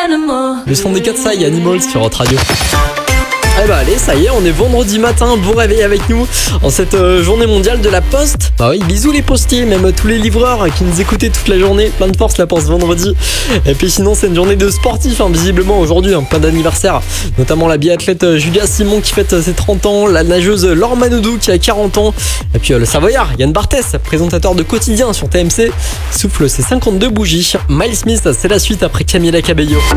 Le son des 4 Sai Animals sur Hot Radio. Eh bah allez, ça y est, on est vendredi matin, bon réveil avec nous en cette journée mondiale de la poste. Bah oui, bisous les postiers, même tous les livreurs qui nous écoutaient toute la journée, plein de force là pour ce vendredi. Et puis sinon c'est une journée de sportifs visiblement aujourd'hui, plein d'anniversaires, notamment la biathlète Julia Simon qui fête ses 30 ans, la nageuse Laure Manodou qui a 40 ans, et puis le Savoyard Yann Barthès, présentateur de Quotidien sur TMC, souffle ses 52 bougies. Miles Smith, c'est la suite après Camila Cabello.